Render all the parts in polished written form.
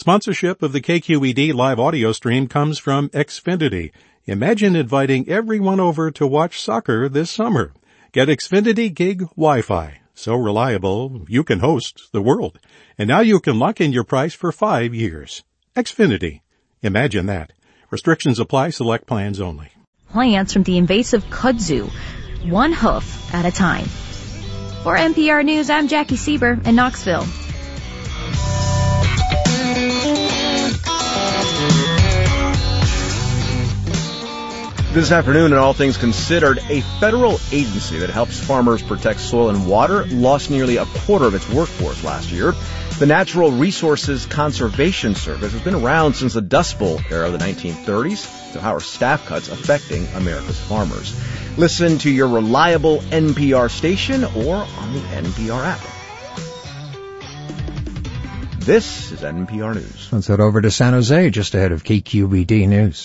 Sponsorship of the KQED live audio stream comes from Xfinity. Imagine inviting everyone over to watch soccer this summer. Get Xfinity Gig Wi-Fi. So reliable, you can host the world. And now you can lock in your price for 5 years. Xfinity. Imagine that. Restrictions apply. Select plans only. Plants from the invasive kudzu, one hoof at a time. For NPR News, I'm Jackie Sieber in Knoxville. This afternoon, in All Things Considered, a federal agency that helps farmers protect soil and water lost nearly a quarter of its workforce last year. The Natural Resources Conservation Service has been around since the Dust Bowl era of the 1930s. So how are staff cuts affecting America's farmers? Listen to your reliable NPR station or on the NPR app. This is NPR News. Let's head over to San Jose, just ahead of KQED News.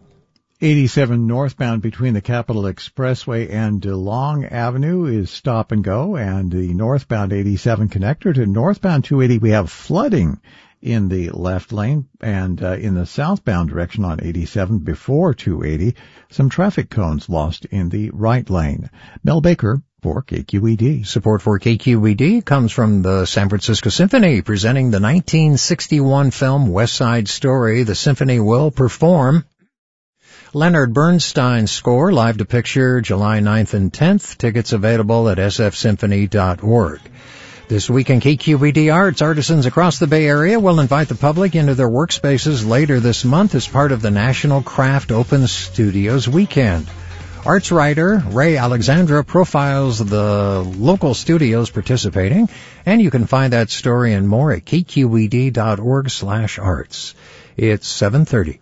87 northbound between the Capitol Expressway and DeLong Avenue is stop and go, and the northbound 87 connector to northbound 280, we have flooding in the left lane, and in the southbound direction on 87 before 280, some traffic cones lost in the right lane. Mel Baker for KQED. Support for KQED comes from the San Francisco Symphony, presenting the 1961 film West Side Story. The symphony will perform Leonard Bernstein's score, live to picture, July 9th and 10th. Tickets available at sfsymphony.org. This week in KQED Arts, artisans across the Bay Area will invite the public into their workspaces later this month as part of the National Craft Open Studios Weekend. Arts writer Ray Alexandra profiles the local studios participating, and you can find that story and more at kqed.org/arts. It's 7:30.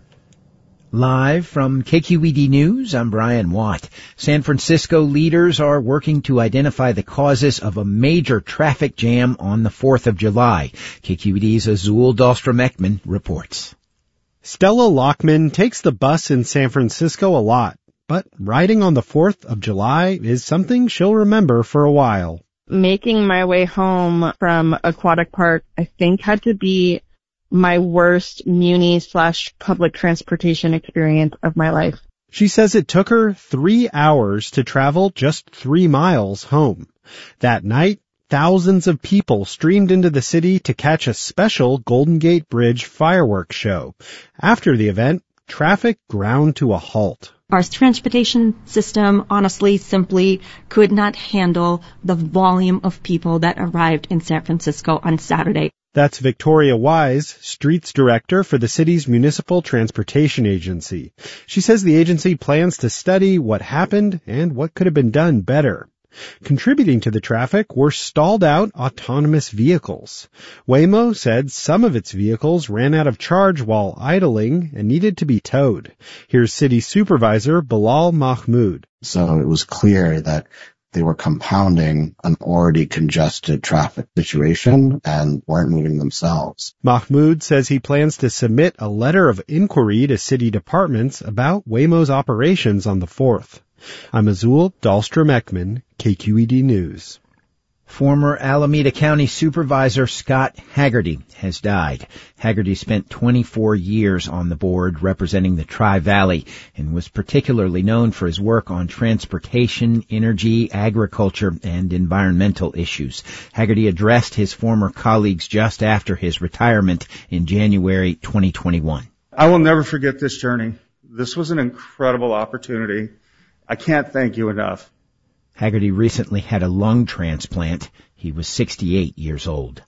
Live from KQED News, I'm Brian Watt. San Francisco leaders are working to identify the causes of a major traffic jam on the 4th of July. KQED's Azul Dahlstrom-Ekman reports. Stella Lockman takes the bus in San Francisco a lot, but riding on the 4th of July is something she'll remember for a while. Making my way home from Aquatic Park, I think, had to be my worst muni/public transportation experience of my life. She says it took her 3 hours to travel just 3 miles home. That night, thousands of people streamed into the city to catch a special Golden Gate Bridge fireworks show. After the event, traffic ground to a halt. Our transportation system, honestly, simply could not handle the volume of people that arrived in San Francisco on Saturday. That's Victoria Wise, Streets Director for the city's Municipal Transportation Agency. She says the agency plans to study what happened and what could have been done better. Contributing to the traffic were stalled-out autonomous vehicles. Waymo said some of its vehicles ran out of charge while idling and needed to be towed. Here's City Supervisor Bilal Mahmoud. So it was clear that they were compounding an already congested traffic situation and weren't moving themselves. Mahmoud says he plans to submit a letter of inquiry to city departments about Waymo's operations on the 4th. I'm Azul Dahlstrom-Ekman, KQED News. Former Alameda County Supervisor Scott Haggerty has died. Haggerty spent 24 years on the board representing the Tri-Valley and was particularly known for his work on transportation, energy, agriculture, and environmental issues. Haggerty addressed his former colleagues just after his retirement in January 2021. I will never forget this journey. This was an incredible opportunity. I can't thank you enough. Haggerty recently had a lung transplant. He was 68 years old.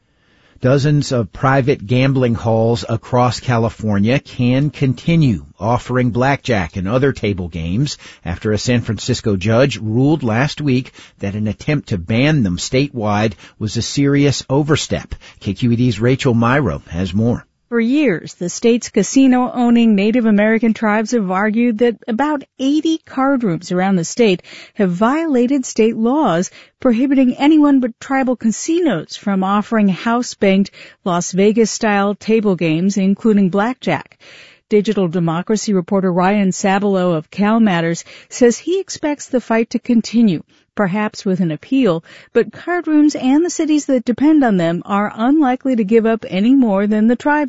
Dozens of private gambling halls across California can continue offering blackjack and other table games after a San Francisco judge ruled last week that an attempt to ban them statewide was a serious overstep. KQED's Rachel Myrow has more. For years, the state's casino-owning Native American tribes have argued that about 80 card rooms around the state have violated state laws prohibiting anyone but tribal casinos from offering house-banked Las Vegas-style table games, including blackjack. Digital democracy reporter Ryan Sabalow of Cal Matters says he expects the fight to continue, perhaps with an appeal, but card rooms and the cities that depend on them are unlikely to give up any more than the tribes